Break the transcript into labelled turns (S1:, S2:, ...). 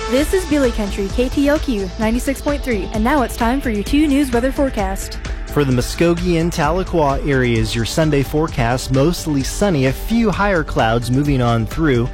S1: This is Billy Country, KTLQ 96.3, and now it's time for your 2 News weather forecast.
S2: For the Muskogee and Tahlequah areas, your Sunday forecast, mostly sunny, a few higher clouds moving on through.